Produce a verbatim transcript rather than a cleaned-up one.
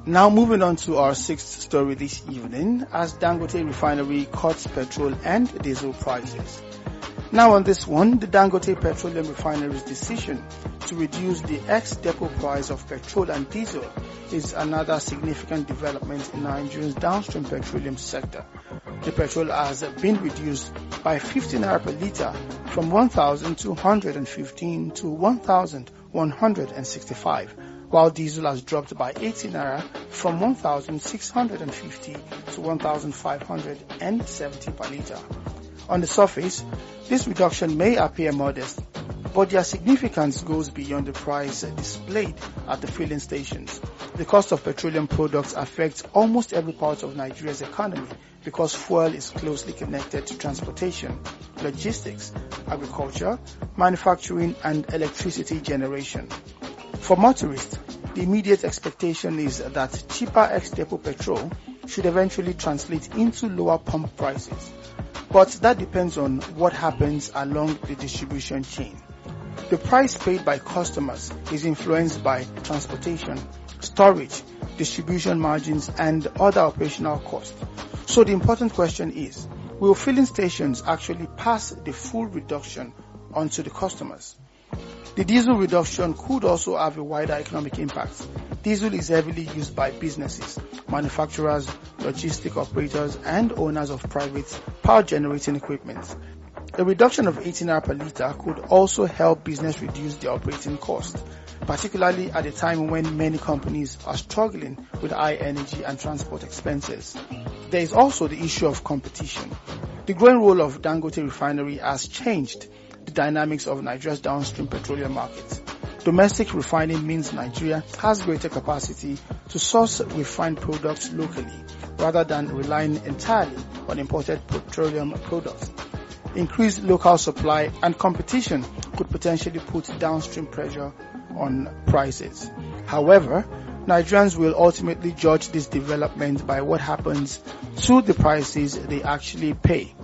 Now moving on to our sixth story this evening, as Dangote Refinery cuts petrol and diesel prices. Now on this one, the Dangote Petroleum Refinery's decision to reduce the ex-depot price of petrol and diesel is another significant development in Nigeria's downstream petroleum sector. The petrol has been reduced by fifteen naira per litre from one thousand two hundred fifteen to one thousand one hundred sixty-five, while diesel has dropped by eighteen naira from one thousand six hundred fifty to one thousand five hundred seventy per litre. On the surface, this reduction may appear modest, but their significance goes beyond the price displayed at the filling stations. The cost of petroleum products affects almost every part of Nigeria's economy because fuel is closely connected to transportation, logistics, agriculture, manufacturing, and electricity generation. For motorists, the immediate expectation is that cheaper ex-depot petrol should eventually translate into lower pump prices. But that depends on what happens along the distribution chain. The price paid by customers is influenced by transportation, storage, distribution margins, and other operational costs. So the important question is, will filling stations actually pass the full reduction onto the customers? The diesel reduction could also have a wider economic impact. Diesel is heavily used by businesses, manufacturers, logistic operators, and owners of private power generating equipment. A reduction of eighteen naira per litre could also help business reduce their operating cost, particularly at a time when many companies are struggling with high energy and transport expenses. There is also the issue of competition. The growing role of Dangote Refinery has changed the dynamics of Nigeria's downstream petroleum market. Domestic refining means Nigeria has greater capacity to source refined products locally rather than relying entirely on imported petroleum products. Increased local supply and competition could potentially put downstream pressure on prices. However, Nigerians will ultimately judge this development by what happens to the prices they actually pay.